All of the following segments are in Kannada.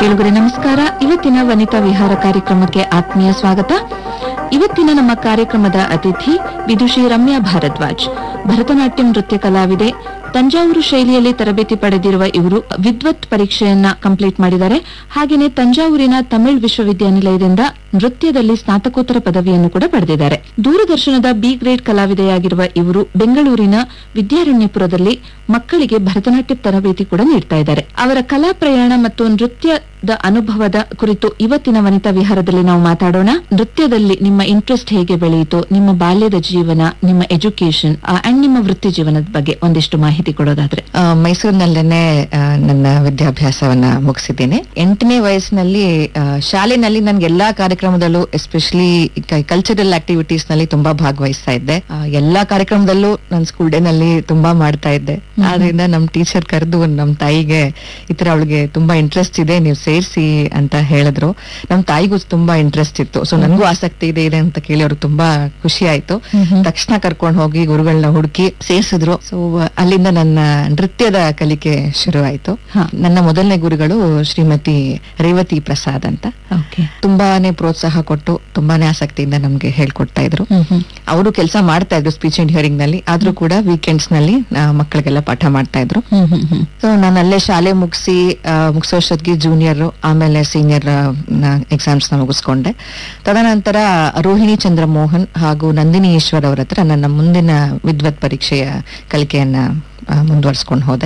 ಕೇಳುಗರೆ ನಮಸ್ಕಾರ. ಇವತ್ತಿನ ವನಿತಾ ವಿಹಾರ ಕಾರ್ಯಕ್ರಮಕ್ಕೆ ಆತ್ಮೀಯ ಸ್ವಾಗತ. ಇವತ್ತಿನ ನಮ್ಮ ಕಾರ್ಯಕ್ರಮದ ಅತಿಥಿ ವಿದುಷಿ ರಮ್ಯಾ ಭಾರದ್ವಾಜ್. ಭರತನಾಟ್ಯಂ ನೃತ್ಯ ಕಲಾವಿದೆ. ತಂಜಾವೂರು ಶೈಲಿಯಲ್ಲಿ ತರಬೇತಿ ಪಡೆದಿರುವ ಇವರು ವಿದ್ವತ್ ಪರೀಕ್ಷೆಯನ್ನ ಕಂಪ್ಲೀಟ್ ಮಾಡಿದ್ದಾರೆ. ಹಾಗೆಯೇ ತಂಜಾವೂರಿನ ತಮಿಳ್ ವಿಶ್ವವಿದ್ಯಾನಿಲಯದಿಂದ ನೃತ್ಯದಲ್ಲಿ ಸ್ನಾತಕೋತ್ತರ ಪದವಿಯನ್ನು ಕೂಡ ಪಡೆದಿದ್ದಾರೆ. ದೂರದರ್ಶನದ ಬಿ ಗ್ರೇಡ್ ಕಲಾವಿದೆಯಾಗಿರುವ ಇವರು ಬೆಂಗಳೂರಿನ ವಿದ್ಯಾರಣ್ಯಪುರದಲ್ಲಿ ಮಕ್ಕಳಿಗೆ ಭರತನಾಟ್ಯ ತರಬೇತಿ ಕೂಡ ನೀಡ್ತಾ ಇದ್ದಾರೆ. ಅವರ ಕಲಾ ಪ್ರಯಾಣ ಮತ್ತು ನೃತ್ಯದ ಅನುಭವದ ಕುರಿತು ಇವತ್ತಿನ ವನಿತಾ ವಿಹಾರದಲ್ಲಿ ನಾವು ಮಾತಾಡೋಣ. ನೃತ್ಯದಲ್ಲಿ ನಿಮ್ಮ ಇಂಟ್ರೆಸ್ಟ್ ಹೇಗೆ ಬೆಳೆಯಿತು, ನಿಮ್ಮ ಬಾಲ್ಯದ ಜೀವನ, ನಿಮ್ಮ ಎಜುಕೇಶನ್ ಅಂಡ್ ನಿಮ್ಮ ವೃತ್ತಿ ಜೀವನದ ಬಗ್ಗೆ ಒಂದಿಷ್ಟು ಮಾಹಿತಿ ಕೊಡೋದಾದ್ರೆ. ಮೈಸೂರಿನಲ್ಲೇನೆ ನನ್ನ ವಿದ್ಯಾಭ್ಯಾಸವನ್ನ ಮುಗಿಸಿದ್ದೇನೆ. 8ನೇ ವಯಸ್ಸಿನಲ್ಲಿ ಶಾಲೆನಲ್ಲಿ ನನ್ಗೆ ಎಲ್ಲಾ ಕಾರ್ಯಕ್ರಮದಲ್ಲೂ ಎಸ್ಪೆಷಲಿ ಕಲ್ಚರಲ್ ಆಕ್ಟಿವಿಟೀಸ್ ನಲ್ಲಿ ತುಂಬಾ ಭಾಗವಹಿಸ್ತಾ ಇದ್ದೆ. ಎಲ್ಲಾ ಕಾರ್ಯಕ್ರಮದಲ್ಲೂ ನಾನು ಸ್ಕೂಲ್ ಡೇ ನಲ್ಲಿ ತುಂಬಾ ಮಾಡ್ತಾ ಇದ್ದೆ. ಆದ್ರಿಂದ ನಮ್ ಟೀಚರ್ ಕರೆದು ನಮ್ ತಾಯಿಗೆ ಈ ತರ ಅವಳಿಗೆ ತುಂಬಾ ಇಂಟ್ರೆಸ್ಟ್ ಇದೆ, ನೀವು ಸೇರಿಸಿ ಅಂತ ಹೇಳಿದ್ರು. ನಮ್ ತಾಯಿಗೂ ತುಂಬಾ ಇಂಟ್ರೆಸ್ಟ್ ಇತ್ತು. ಸೊ ನನ್ಗೂ ಆಸಕ್ತಿ ಇದೆ ಅಂತ ಕೇಳಿ ಅವ್ರಿಗೆ ತುಂಬಾ ಖುಷಿ ಆಯ್ತು. ತಕ್ಷಣ ಕರ್ಕೊಂಡು ಹೋಗಿ ಗುರುಗಳನ್ನ ಹುಡುಕಿ ಸೇರಿಸಿದ್ರು. ಸೊ ಅಲ್ಲಿಂದ ನನ್ನ ನೃತ್ಯದ ಕಲಿಕೆ ಶುರು ಆಯ್ತು. ನನ್ನ ಮೊದಲನೇ ಗುರುಗಳು ಶ್ರೀಮತಿ ರೇವತಿ ಪ್ರಸಾದ್ ಅಂತ. ತುಂಬಾನೇ ಪ್ರೋತ್ಸಾಹ ಕೊಟ್ಟು ತುಂಬಾನೇ ಆಸಕ್ತಿಯಿಂದ ನಮ್ಗೆ ಹೇಳ್ಕೊಡ್ತಾ ಇದ್ರು. ಅವರು ಕೆಲಸ ಮಾಡ್ತಾ ಇದ್ರು ಸ್ಪೀಚ್ ಅಂಡ್ ಹಿಯರಿಂಗ್ ನಲ್ಲಿ, ಆದ್ರೂ ಕೂಡ ವೀಕೆಂಡ್ಸ್ ನಲ್ಲಿ ಮಕ್ಕಳಿಗೆಲ್ಲ ಪಾಠ ಮಾಡ್ತಾ ಇದ್ರು. ಸೊ ನಾನು ಅಲ್ಲೇ ಶಾಲೆ ಮುಗಿಸೋಷ್ಟೊತ್ತಿಗೆ ಜೂನಿಯರ್ ಆಮೇಲೆ ಸೀನಿಯರ್ ಎಕ್ಸಾಮ್ಸ್ ನ ಮುಗಿಸ್ಕೊಂಡೆ. ತದನಂತರ ರೋಹಿಣಿ ಚಂದ್ರಮೋಹನ್ ಹಾಗೂ ನಂದಿನಿ ಈಶ್ವರ್ ಅವರ ಹತ್ರ ನನ್ನ ಮುಂದಿನ ವಿದ್ವತ್ ಪರೀಕ್ಷೆಯ ಕಲಿಕೆಯನ್ನ ಮುಂದುವರ್ಸ್ಕೊಂಡು ಹೋದೆ.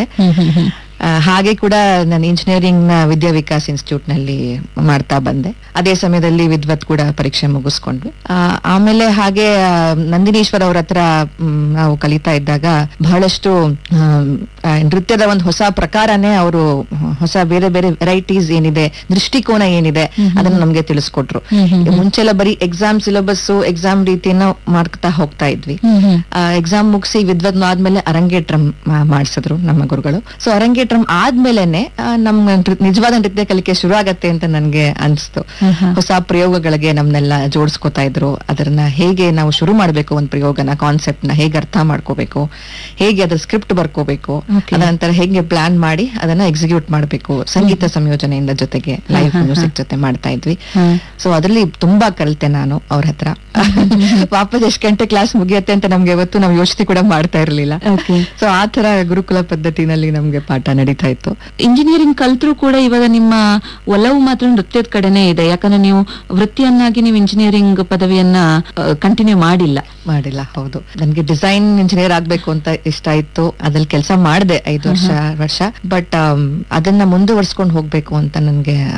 ಹಾಗೆ ಕೂಡ ನಾನು ಇಂಜಿನಿಯರಿಂಗ್ ನ ವಿದ್ಯಾ ವಿಕಾಸ್ ಇನ್ಸ್ಟಿಟ್ಯೂಟ್ ನಲ್ಲಿ ಮಾಡ್ತಾ ಬಂದೆ. ಅದೇ ಸಮಯದಲ್ಲಿ ವಿದ್ವತ್ ಕೂಡ ಪರೀಕ್ಷೆ ಮುಗಿಸ್ಕೊಂಡ್ವಿ. ಆಮೇಲೆ ಹಾಗೆ ನಂದಿನೀಶ್ವರ್ ಅವ್ರ ಹತ್ರ ನಾವು ಕಲಿತಾ ಇದ್ದಾಗ ಬಹಳಷ್ಟು ನೃತ್ಯದ ಒಂದು ಹೊಸ ಪ್ರಕಾರನೇ ಅವರು ಹೊಸ ಬೇರೆ ಬೇರೆ ವೆರೈಟೀಸ್ ಏನಿದೆ, ದೃಷ್ಟಿಕೋನ ಏನಿದೆ ಅದನ್ನ ನಮ್ಗೆ ತಿಳಿಸ್ಕೊಟ್ರು. ಮುಂಚೆಲ್ಲ ಬರೀ ಎಕ್ಸಾಮ್ ಸಿಲೆಬಸ್, ಎಕ್ಸಾಮ್ ರೀತಿಯನ್ನ ಮಾಡ್ತಾ ಹೋಗ್ತಾ ಇದ್ವಿ. ಎಕ್ಸಾಮ್ ಮುಗಿಸಿ ವಿದ್ವತ್ ಆದ್ಮೇಲೆ ಅರಂಗೇಟ್ರಂ ಮಾಡಿಸಿದ್ರು ನಮ್ಮ ಗುರುಗಳು. ಸೊ ಅರಂಗೇಟ್ರಂ ಆದ್ಮೇಲೆನೆ ನಮ್ಮ ನಿಜವಾದ ನೃತ್ಯ ಕಲಿಕೆ ಶುರು ಆಗತ್ತೆ ಅಂತ ನನ್ಗೆ ಅನ್ಸ್ತು. ಹೊಸ ಪ್ರಯೋಗಗಳಿಗೆ ನಮ್ನೆಲ್ಲ ಜೋಡಿಸ್ಕೊತಾ ಇದ್ರು. ಅದನ್ನ ಹೇಗೆ ನಾವು ಶುರು ಮಾಡ್ಬೇಕು, ಒಂದ್ ಪ್ರಯೋಗನ, ಕಾನ್ಸೆಪ್ಟ್ ನ ಹೇಗೆ ಅರ್ಥ ಮಾಡ್ಕೋಬೇಕು, ಹೇಗೆ ಅದ್ರ ಸ್ಕ್ರಿಪ್ಟ್ ಬರ್ಕೋಬೇಕು, ಅದನಂತರ ಹೇಗೆ ಪ್ಲಾನ್ ಮಾಡಿ ಅದನ್ನ ಎಕ್ಸಿಕ್ಯೂಟ್ ಮಾಡ್ಬೇಕು, ಸಂಗೀತ ಸಂಯೋಜನೆಯಿಂದ ಜೊತೆಗೆ ಲೈವ್ ಮ್ಯೂಸಿಕ್ ಜೊತೆ ಮಾಡ್ತಾ ಇದ್ವಿ. ಸೊ ಅದ್ರಲ್ಲಿ ತುಂಬಾ ಕಲಿತೆ ನಾನು ಅವ್ರ ಹತ್ರ. ವಾಪಸ್ ಎಷ್ಟು ಗಂಟೆ ಕ್ಲಾಸ್ ಮುಗಿಯತ್ತೆ ಅಂತ ನಮ್ಗೆ ಇವತ್ತು ನಾವು ಯೋಚನೆ ಕೂಡ ಮಾಡ್ತಾ ಇರ್ಲಿಲ್ಲ. ಸೊ ಆ ತರ ಗುರುಕುಲ ಪದ್ಧತಿನಲ್ಲಿ ನಮ್ಗೆ ಪಾಠ ನಡೀತಾ ಇತ್ತು. ಇಂಜಿನಿಯರಿಂಗ್ ಕಲ್ತ್ರು ಕೂಡ ಇವಾಗ ನಿಮ್ಮ ಒಲವು ಮಾತ್ರ ನೃತ್ಯದ ಕಡೆನೇ ಇದೆ. ಯಾಕಂದ್ರೆ ನೀವು ವೃತ್ತಿಯನ್ನಾಗಿ ನೀವು ಇಂಜಿನಿಯರಿಂಗ್ ಪದವಿಯನ್ನ ಕಂಟಿನ್ಯೂ ಮಾಡಿಲ್ಲ. ಹೌದು, ನನ್ಗೆ ಡಿಸೈನ್ ಇಂಜಿನಿಯರ್ ಆಗ್ಬೇಕು ಅಂತ ಇಷ್ಟ ಇತ್ತು. ಅದ್ರಲ್ಲಿ ಕೆಲಸ ಮಾಡಿದೆ 5 ವರ್ಷ. ಬಟ್ ಅದನ್ನ ಮುಂದುವರ್ಸ್ಕೊಂಡು ಹೋಗ್ಬೇಕು ಅಂತ ನನ್ಗೆ